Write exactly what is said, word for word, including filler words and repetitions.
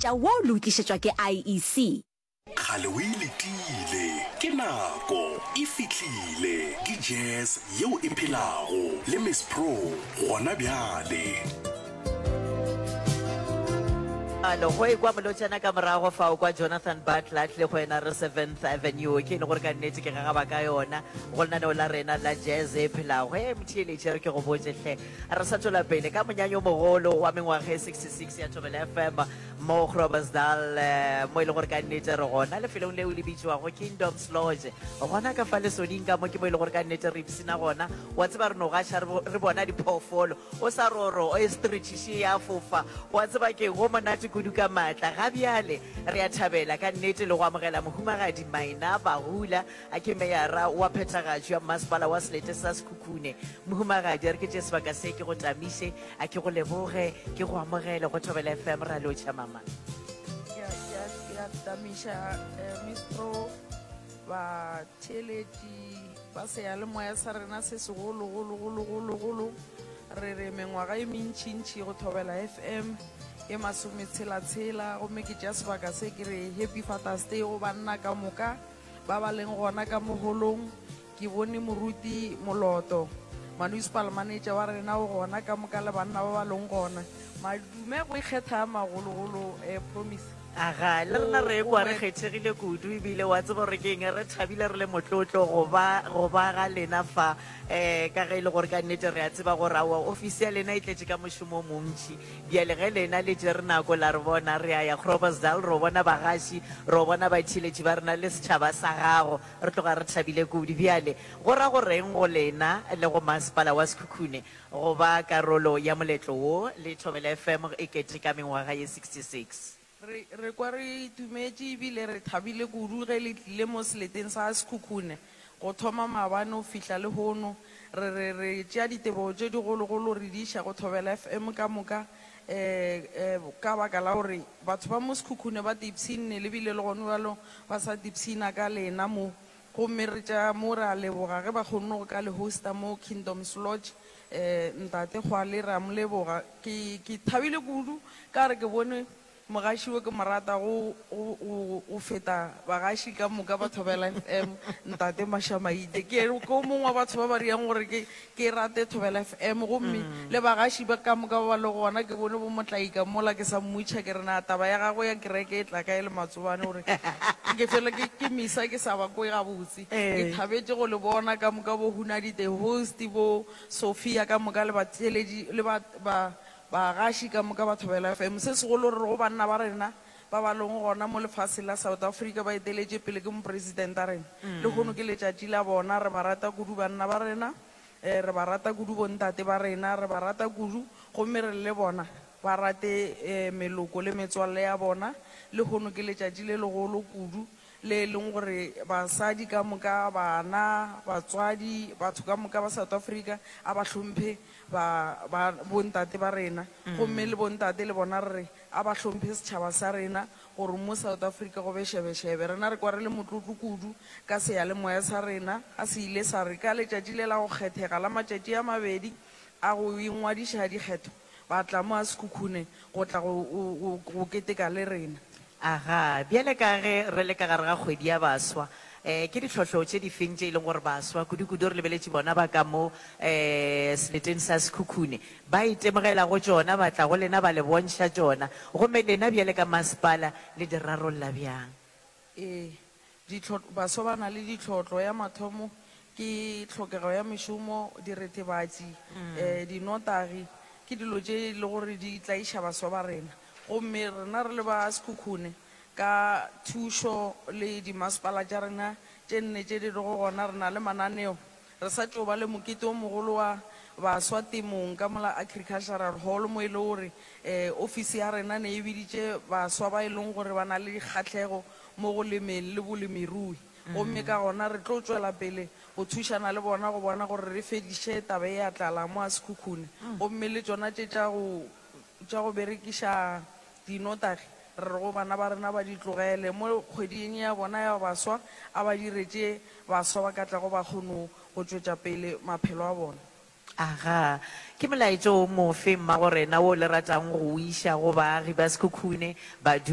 molaetša wo lo tlišetšwa ke I E C. Kgale o iletile ke nako e fihlile ke jazz yeo e phelago le Miss Pro gona bjale. Alo go e kwa molotšana ka morago fao kwa Jonathan Butler le go ena re seventh Avenue ke le gore ka nnete ke gagaba ka yona go lena la rena la jazz e phelago e mtheletše re ke go botsehle re sa tšwela pele ka monyanyo mogolo wa mengwaga e sixty-six ya Thobela F M mo Groblersdal mo e le gore ka nnete re gona lefelong leo le bitsiwago Kingdom's Lodge gona ka fa lesoding ka mo ke mo e le gore ka nnete re ipsina gona wa tseba re no gaša re bona diphoofolo o sa roro o e stretchiše ya fofa wa tseba ke go monate kudu ka matla ga bjale re a thabela ka nnete le go amogela mohumagadi Maina Bahula a ke meyara wa phethagatšo ya masepala wa Selete sa Sekhukhune mohumagadi re ke tše sebaka se ke go tamiše a ke go leboge ke go amogele go Thobela F M ra lotšha mama ya ya ya tamisha Miss Pro ba theleti ba se ya le moya sa rena se segolo golo golo golo golo re re mengwaga e mentšintši go Thobela F M e masome tshela tshela go me ke tša sebaka se ke re Happy Father's Day go banna ka moka ba ba leng gona ka mogolong ke bone moruti Moloto municipal manager wa rena o gona ka moka le banna ba ba leng gona madume go ikgetha magologolo eh Promise aga le rena re kwa re kgethegile kudu ebile wa tsebo re keng re thabile re le motlotlo go ba go ba ga lena fa eh ka ge ile gore ka nnete re a tseba gore wa ofisi ya lena e tletse ka mošomo montši bjale ge lena le tše re nako la re bona re a ya Groblersdal ro bona bagaši ro bona baitšhiletši ba rena le setšhaba sa gago re tloga re thabile kudu bjale go ra go reng go lena le go masepala wa Sekhukhune go ba karolo ya moletlo wo le Thobela F M e kete ka mengwaga ye sixty-six re re kwa re itumetše ebile re thabile kudu ge le tlile mo seleteng sa Sekhukhune go thoma maabane o fihla le hono re re re tšea ditebogo tše digologolo re di iša go Thobela F M ka moka um ka baka la gore batho ba mo Sekhukhune ba tipsine le bile le gone balo ba sa tipsina ka lena mo gomme re tša mo re a leboga ge ba kgonne go ka le hosta mo Kingdom's Lodge um ntate Kgwale re a mo leboga ke thabile kudu ka re ke bone mogaši wo ke morata go o feta bagaši ka moka ba Thobela F M ntate Mashamaite ke ko mongwe wa batho ba ba riang gore ke rate Thobela F M gomme le bagaši ba ka moka ba ba le gona ke bone bo motlaika mola ke sa mmutšha ke re na taba ya gago ya kereke e tla ka e le matsobane gore ke fela ke misa ke sa ba koe gabotse ke thabetše go le bona ka moka bo Hunadi the host bo Sophia ka moka le batheledi le ba bagaši ka moka ba Thobela F M se segolo re go banna ba rena ba ba leng gona mo lefatshe la South Africa ba eteletše pele ke mopresidente a rena le gono ke letšatši la bona re ba rata kudu banna ba rena re ba rata kudu bontate ba rena re ba rata kudu gomme re le bona ba rate meloko le metswalle ya bona le gono ke letšatši le legolo kudu le leng gore basadi ka moka bana batswadi batho ka moka ba South Africa a ba hlomphe ba bontate ba rena gomme le bontate le bona re a ba hlomphe setšhaba sa rena gore mo South Africa go be shebeshebe rena re kwa re le motlotlo kudu ka seyalemoya sa rena a se ile sa re ka letšatši le la go kgethega la matšatši a mabedi a go ingwadiša dikgetho ba tla mo a Sekhukhune go tla go keteka le rena aga bjale ka ge re le ka gare ga kgwedi ya baswa um ke ditlhotlho tše di feng tše e leng gore baswa kudu-kudu re lebeletše bona ba ka mo um seleteng sa Sekhukhune ba itemogela go tšona ba tla go lena ba le bontšha tšona gomme lena bjale ka masepala le di rarolla bjang ee baswa ba na le ditlhotlho ya mathomo ke tlhokego ya mešomo diretebatši um dinotagi ke dilo tše le gore di tla iša baswa ba rena gomme rena re le ba Sekhukhune ka thušo le dimasepala tša rena tše nne tše di go gona re na le mananeo re sa tšo ba le mokete o mogolo wa baswa temong ka mola agricultural hall mo e le gore um ofisi ya rena ne e biditše baswa ba e leng gore ba na le dikgatlhego mo go lemeng le bolemirui gomme ka gona re tlo tšwela pele go thušana le bona go bona gore re fediše taba e a tlala mo a Sekhukhune gomme le tšona tše tša go berekiša dinotagi re go bana ba rena ba di tlogele mo kgweding ya bona ya baswa a ba diretše baswa ba ka tla go ba kgono go tšwetša pele maphelo a bona aga ke molaetšo o mofe mma go rena o le ratang go o iša go baagi ba Sekhukhune ba